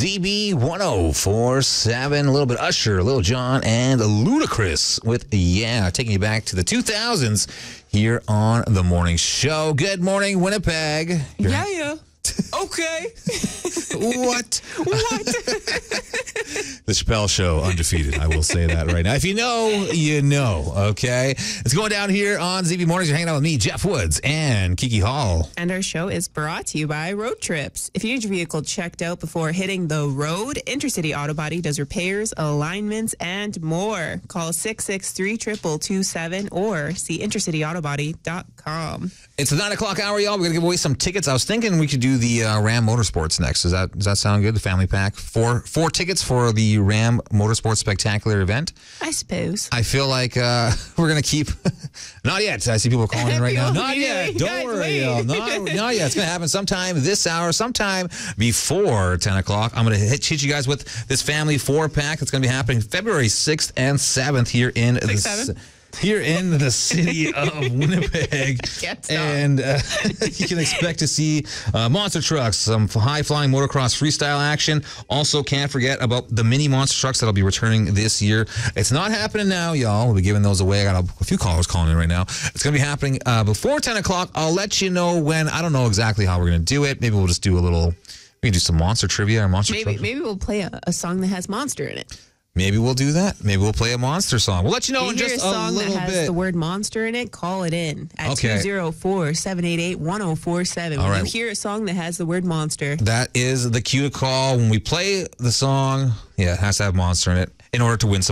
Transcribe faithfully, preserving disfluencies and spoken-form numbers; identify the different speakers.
Speaker 1: Z B one oh four point seven. A little bit Usher, Lil Jon, and Ludacris with Yeah, taking you back to the two thousands here on The Morning Show. Good morning, Winnipeg. You're
Speaker 2: yeah, yeah. Okay.
Speaker 1: What?
Speaker 2: What?
Speaker 1: The Chappelle Show, undefeated. I will say that right now. If you know, you know, okay? It's going down here on Z B Mornings. You're hanging out with me, Jeff Woods, and Kiki Hall.
Speaker 2: And our show is brought to you by Road Trips. If you need your vehicle checked out before hitting the road, Intercity Auto Body does repairs, alignments, and more. Call six six three, two two two seven or see intercity auto body dot com.
Speaker 1: It's the nine o'clock hour, y'all. We're going to give away some tickets. I was thinking we could do the uh, Ram Motorsports next. Does that does that sound good? The family pack? Four four tickets for the Ram Motorsports Spectacular event.
Speaker 2: I suppose.
Speaker 1: I feel like uh, we're going to keep... Not yet. I see people calling in right now.
Speaker 2: People
Speaker 1: Not yet.
Speaker 2: really-
Speaker 1: Don't
Speaker 2: guys,
Speaker 1: worry,
Speaker 2: wait.
Speaker 1: y'all. Not, not yet. It's going to happen sometime this hour, sometime before ten o'clock. I'm going to hit, hit you guys with this family four-pack that's going to be happening February sixth and seventh here in the...
Speaker 2: Six, seven?
Speaker 1: Here in the city of Winnipeg.
Speaker 2: Can't stop.
Speaker 1: And uh, you can expect to see uh, monster trucks, some high-flying motocross freestyle action. Also, can't forget about the mini monster trucks that'll be returning this year. It's not happening now, y'all. We'll be giving those away. I got a, a few callers calling in right now. It's going to be happening uh, before ten o'clock. I'll let you know when. I don't know exactly how we're going to do it. Maybe we'll just do a little, we can do some monster trivia or monster
Speaker 2: Maybe
Speaker 1: truck.
Speaker 2: maybe we'll play a, a song that has monster in it.
Speaker 1: Maybe we'll do that. Maybe we'll play a monster song. We'll let you know
Speaker 2: If you
Speaker 1: in
Speaker 2: hear
Speaker 1: just
Speaker 2: a
Speaker 1: a
Speaker 2: song
Speaker 1: little
Speaker 2: that has
Speaker 1: bit.
Speaker 2: the word monster in it, call it in at
Speaker 1: Okay.
Speaker 2: two zero four, seven eight eight, one oh four seven.
Speaker 1: All
Speaker 2: When
Speaker 1: right.
Speaker 2: you hear a song that has the word monster,
Speaker 1: That is the cue to call when we play the song. Yeah, it has to have monster in it in order to win some